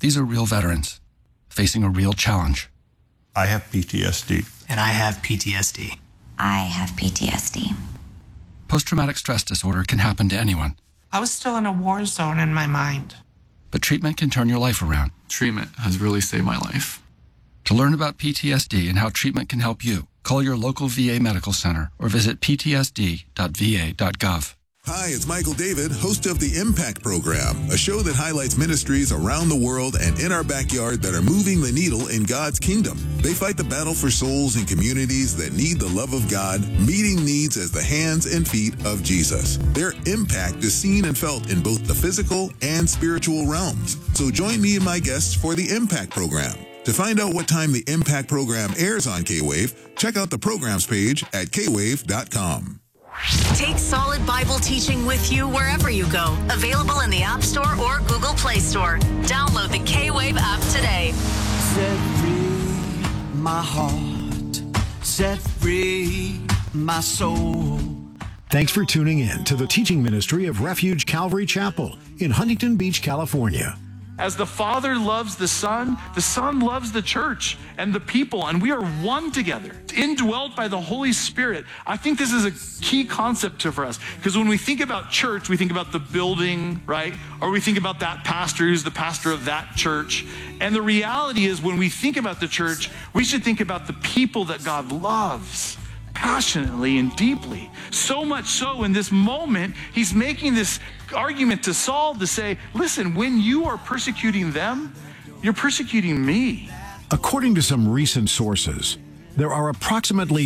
These are real veterans facing a real challenge. I have PTSD. And I have PTSD. I have PTSD. Post-traumatic stress disorder can happen to anyone. I was still in a war zone in my mind. But treatment can turn your life around. Treatment has really saved my life. To learn about PTSD and how treatment can help you, call your local VA medical center or visit ptsd.va.gov. Hi, it's Michael David, host of the Impact Program, a show that highlights ministries around the world and in our backyard that are moving the needle in God's kingdom. They fight the battle for souls in communities that need the love of God, meeting needs as the hands and feet of Jesus. Their impact is seen and felt in both the physical and spiritual realms. So join me and my guests for the Impact Program. To find out what time the Impact Program airs on K-Wave, check out the programs page at kwave.com. Take Solid Bible teaching with you wherever you go. Available in the App Store or Google Play Store. Download the K-Wave app today. Set free my heart, set free my soul. Thanks for tuning in to the teaching ministry of Refuge Calvary Chapel in Huntington Beach, California. As the Father loves the Son loves the church and the people, and we are one together, indwelt by the Holy Spirit. I think this is a key concept for us, because when we think about church, we think about the building, right? Or we think about that pastor who's the pastor of that church. And the reality is, when we think about the church, we should think about the people that God loves passionately and deeply. So much so, in this moment, he's making this argument to Saul to say, listen, when you are persecuting them, you're persecuting me. According to some recent sources, there are approximately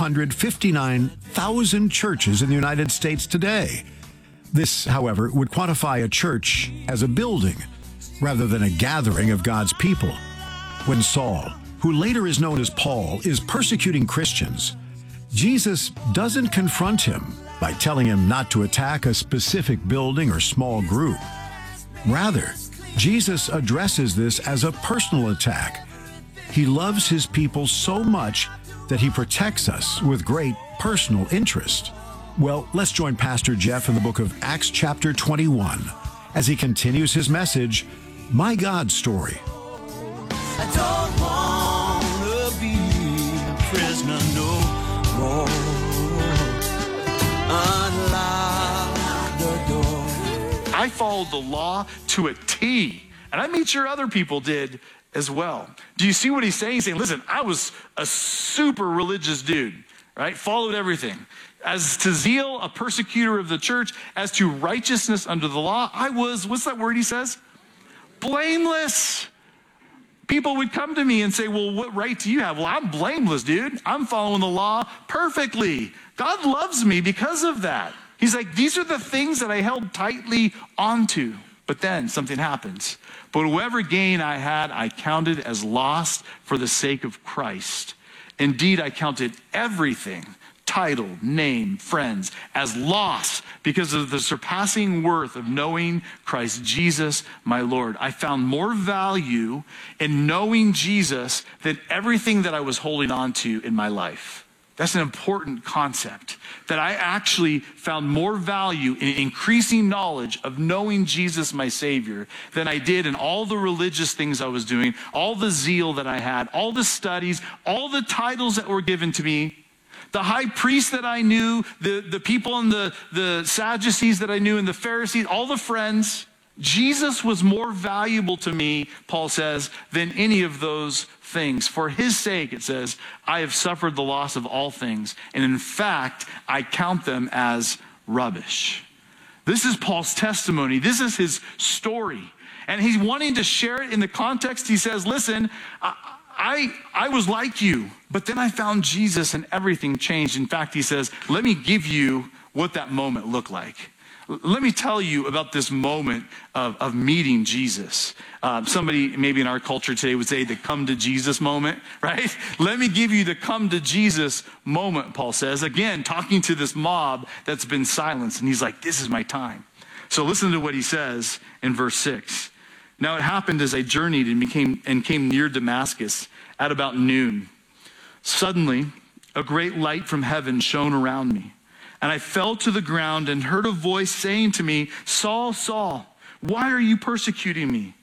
259,000 churches in the United States today. This, however, would quantify a church as a building rather than a gathering of God's people. When Saul, who later is known as Paul, is persecuting Christians, Jesus doesn't confront him by telling him not to attack a specific building or small group. Rather, Jesus addresses this as a personal attack. He loves his people so much that he protects us with great personal interest. Well, let's join Pastor Jeff in the book of Acts chapter 21 as he continues his message, My God Story. I don't want to be a prisoner no more. Unlock the door. I followed the law to a T, and I made sure other people did as well. Do you see what he's saying? He's saying, listen, I was a super religious dude, right? Followed everything. As to zeal, a persecutor of the church. As to righteousness under the law, I was, what's that word he says? Blameless. People would come to me and say, well, what right do you have? Well, I'm blameless, dude. I'm following the law perfectly. God loves me because of that. He's like, these are the things that I held tightly onto. But then something happens. But whatever gain I had, I counted as lost for the sake of Christ. Indeed, I counted everything, title, name, friends, as loss because of the surpassing worth of knowing Christ Jesus, my Lord. I found more value in knowing Jesus than everything that I was holding on to in my life. That's an important concept, that I actually found more value in increasing knowledge of knowing Jesus, my Savior, than I did in all the religious things I was doing, all the zeal that I had, all the studies, all the titles that were given to me, the high priest that I knew, the people in the Sadducees that I knew, and the Pharisees, all the friends. Jesus was more valuable to me, Paul says, than any of those things. For his sake, it says, I have suffered the loss of all things, and in fact, I count them as rubbish. This is Paul's testimony. This is his story. And he's wanting to share it in the context. He says, listen, I was like you, but then I found Jesus and everything changed. In fact, he says, let me give you what that moment looked like. Let me tell you about this moment of meeting Jesus. Somebody maybe in our culture today would say the come to Jesus moment, right? Let me give you the come to Jesus moment, Paul says. Again, talking to this mob that's been silenced. And he's like, this is my time. So listen to what he says in verse 6. Now it happened as I journeyed and came near Damascus at about noon. Suddenly, a great light from heaven shone around me. And I fell to the ground and heard a voice saying to me, Saul, Saul, why are you persecuting me?